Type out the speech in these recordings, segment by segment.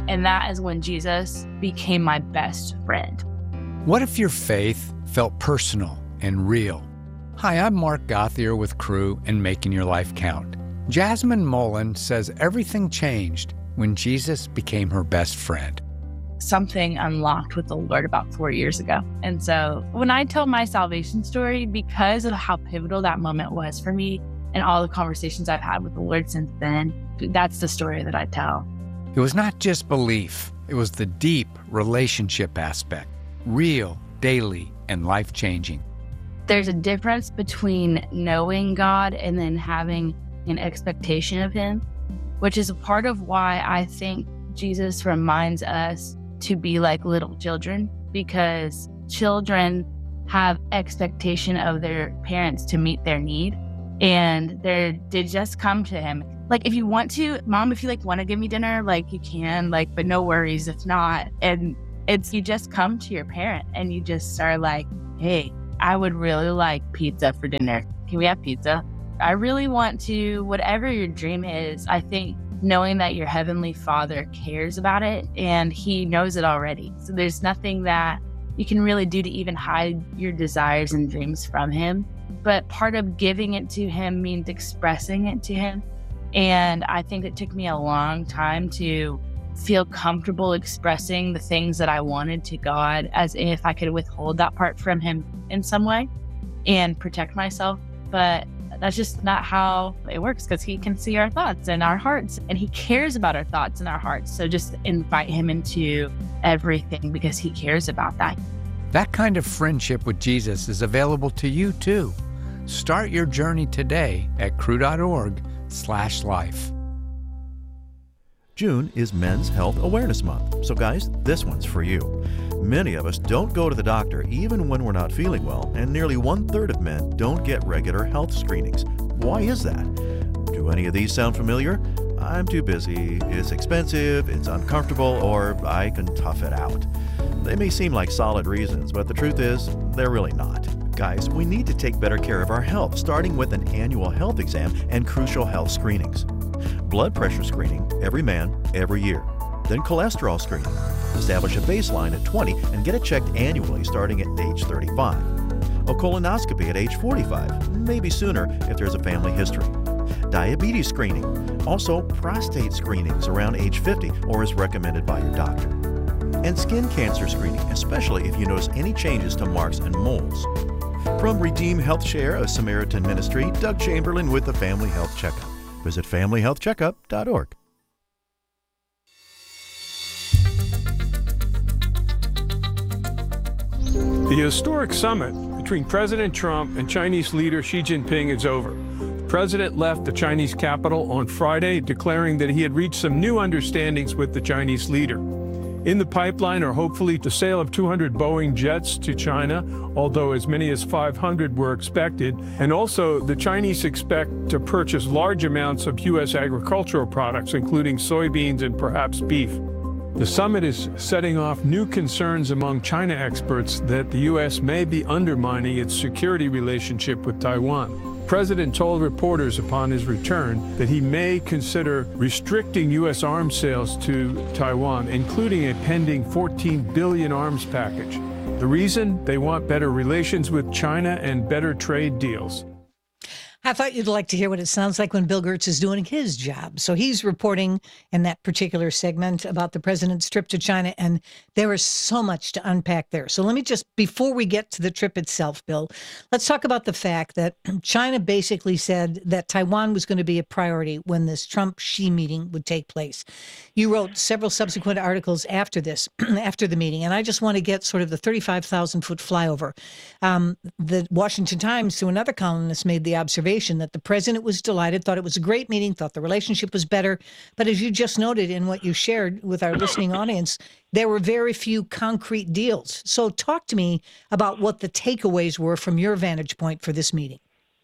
And that is when Jesus became my best friend. What if your faith felt personal and real? Hi, I'm Mark Gauthier with Cru and Making Your Life Count. Jasmine Mullen says everything changed when Jesus became her best friend. Something unlocked with the Lord about 4 years ago. And so when I tell my salvation story, because of how pivotal that moment was for me and all the conversations I've had with the Lord since then, that's the story that I tell. It was not just belief, it was the deep relationship aspect, real, daily, and life-changing. There's a difference between knowing God and then having an expectation of Him, which is a part of why I think Jesus reminds us to be like little children, because children have expectation of their parents to meet their need, and they just come to Him. Like, if you want to, Mom, if you want to give me dinner, you can, but no worries if not. And you just come to your parent and you just are like, hey, I would really like pizza for dinner. Can we have pizza? I really want to, whatever your dream is, I think knowing that your Heavenly Father cares about it and He knows it already. So there's nothing that you can really do to even hide your desires and dreams from Him. But part of giving it to Him means expressing it to Him. And I think it took me a long time to feel comfortable expressing the things that I wanted to God, as if I could withhold that part from Him in some way and protect myself. But that's just not how it works, because He can see our thoughts and our hearts, and He cares about our thoughts and our hearts. So just invite Him into everything, because He cares about that. That kind of friendship with Jesus is available to you too. Start your journey today at cru.org/life. June is Men's Health Awareness Month. So guys, this one's for you. Many of us don't go to the doctor even when we're not feeling well, and nearly 1/3 of men don't get regular health screenings. Why is that? Do any of these sound familiar? I'm too busy, it's expensive, it's uncomfortable, or I can tough it out. They may seem like solid reasons, but the truth is, they're really not. Guys, we need to take better care of our health, starting with an annual health exam and crucial health screenings. Blood pressure screening, every man, every year. Then cholesterol screening. Establish a baseline at 20 and get it checked annually starting at age 35. A colonoscopy at age 45, maybe sooner if there's a family history. Diabetes screening. Also, prostate screenings around age 50 or as recommended by your doctor. And skin cancer screening, especially if you notice any changes to marks and moles. From Redeem Health Share, a Samaritan ministry, Doug Chamberlain with the Family Health Checkup. Visit familyhealthcheckup.org. The historic summit between President Trump and Chinese leader Xi Jinping is over. The president left the Chinese capital on Friday, declaring that he had reached some new understandings with the Chinese leader. In the pipeline are hopefully the sale of 200 Boeing jets to China, although as many as 500 were expected. And also, the Chinese expect to purchase large amounts of U.S. agricultural products, including soybeans and perhaps beef. The summit is setting off new concerns among China experts that the U.S. may be undermining its security relationship with Taiwan. The president told reporters upon his return that he may consider restricting U.S. arms sales to Taiwan, including a pending $14 billion arms package. The reason? They want better relations with China and better trade deals. I thought you'd like to hear what it sounds like when Bill Gertz is doing his job. So he's reporting in that particular segment about the president's trip to China, and there is so much to unpack there. So let me just, before we get to the trip itself, Bill, let's talk about the fact that China basically said that Taiwan was going to be a priority when this Trump-Xi meeting would take place. You wrote several subsequent articles after this, after the meeting, and I just want to get sort of the 35,000-foot flyover. The Washington Times, through another columnist, made the observation that the president was delighted, thought it was a great meeting, thought the relationship was better. But as you just noted in what you shared with our listening audience, there were very few concrete deals. So talk to me about what the takeaways were from your vantage point for this meeting.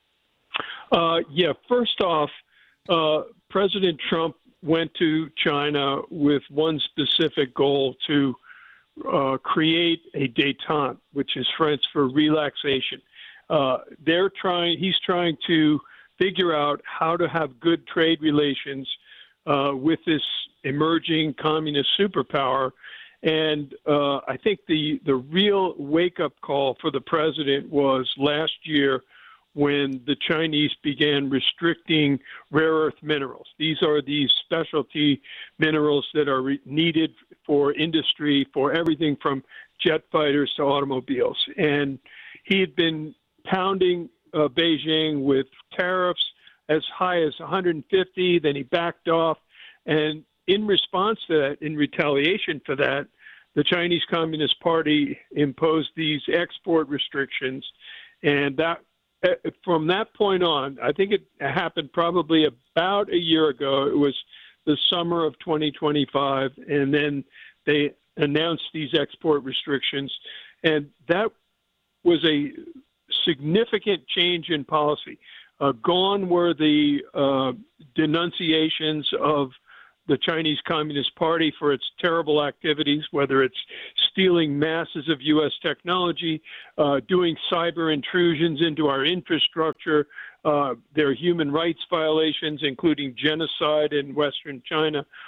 First off, President Trump went to China with one specific goal: to create a détente, which is French for relaxation. He's trying to figure out how to have good trade relations with this emerging communist superpower. And I think the real wake-up call for the president was last year when the Chinese began restricting rare earth minerals. These are these specialty minerals that are needed for industry, for everything from jet fighters to automobiles. And he had been pounding Beijing with tariffs as high as 150, then he backed off. And in response to that, in retaliation for that, the Chinese Communist Party imposed these export restrictions. And that, from that point on, I think it happened probably about a year ago. It was the summer of 2025, and then they announced these export restrictions. And that was a significant change in policy. Gone were the denunciations of the Chinese Communist Party for its terrible activities, whether it's stealing masses of U.S. technology, doing cyber intrusions into our infrastructure, their human rights violations, including genocide in Western China.